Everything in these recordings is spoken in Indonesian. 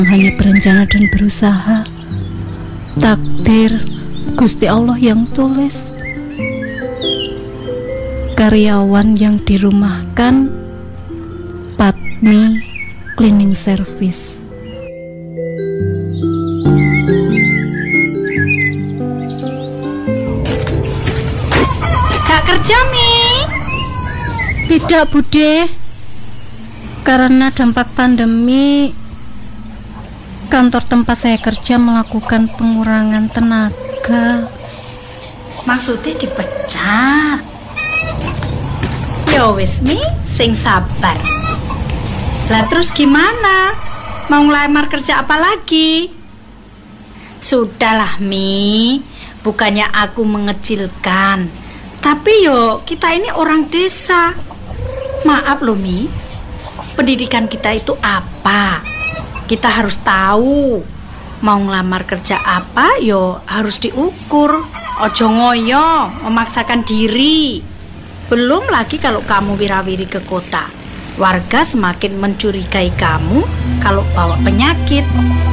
hanya berencana dan berusaha. Takdir Gusti Allah yang tulis. Karyawan yang dirumahkan, Patmi Cleaning Service. Gak kerja, Mi? Tidak, Bude. Karena dampak pandemi, kantor tempat saya kerja melakukan pengurangan tenaga. Maksudnya dipecat? Ya wis, Mi, sing sabar. Lah terus gimana? Mau ngelamar kerja apa lagi? Sudahlah, Mi. Bukannya aku mengecilkan, tapi yo kita ini orang desa. Maaf loh, Mi. Pendidikan kita itu apa? Kita harus tahu. Mau ngelamar kerja apa yo harus diukur. Ojo ngoyo, memaksakan diri. Belum lagi kalau kamu wirawiri ke kota, warga semakin mencurigai kamu kalau bawa penyakit.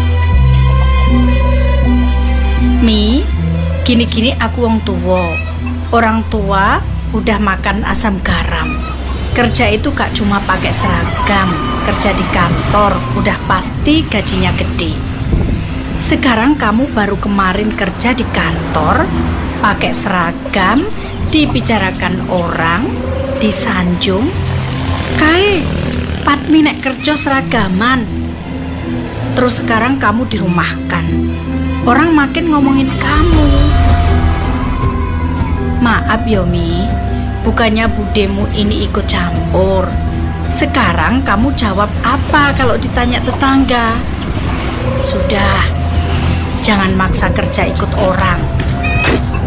Mi, gini-gini aku wong tua. Orang tua udah makan asam garam. Kerja itu gak cuma pakai seragam. Kerja di kantor udah pasti gajinya gede. Sekarang kamu baru kemarin kerja di kantor, pakai seragam, dibicarakan orang, disanjung. Kae, Patmi nek kerja seragaman. Terus sekarang kamu dirumahkan. Orang makin ngomongin kamu. Maaf Yomi, bukannya budemu ini ikut campur. Sekarang kamu jawab apa kalau ditanya tetangga? Sudah, jangan maksa kerja ikut orang.